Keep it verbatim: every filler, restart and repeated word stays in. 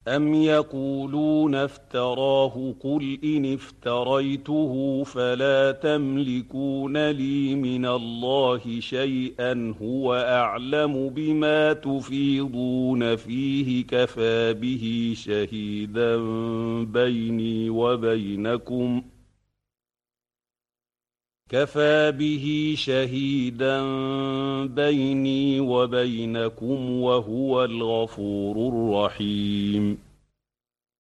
أَمْ يَقُولُونَ افْتَرَاهُ ۖ قُلْ إِنِ افْتَرَيْتُهُ فَلَا تَمْلِكُونَ لِي مِنَ اللَّهِ شَيْئًا ۖ هُوَ أَعْلَمُ بِمَا تُفِيضُونَ فِيهِ ۖ كَفَىٰ بِهِ شَهِيدًا بَيْنِي وَبَيْنَكُمْ كَفَىٰ بِهِ شَهِيدًا بَيْنِي وَبَيْنَكُمْ ۖ وَهُوَ الْغَفُورُ الرَّحِيمُ